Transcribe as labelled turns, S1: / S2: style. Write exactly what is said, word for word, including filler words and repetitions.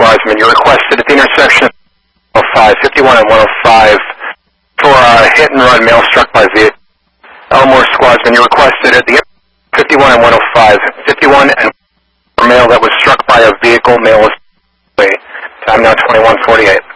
S1: Squadsman. You're requested at the intersection of one oh five, fifty-one and one oh five for a hit and run male struck by vehicle. Elmore Squadsman, you're requested at the fifty-one and one oh five, fifty-one and male that was struck by a vehicle. Male was time now twenty-one forty-eight.